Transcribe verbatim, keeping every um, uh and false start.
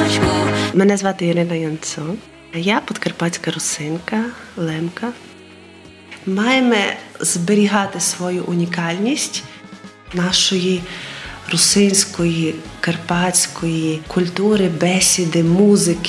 Мене звати Ірина Янцо. Я подкарпатська русинка, лемка. Маємо зберігати свою унікальність нашої русинської, карпатської культури, бесіди, музики.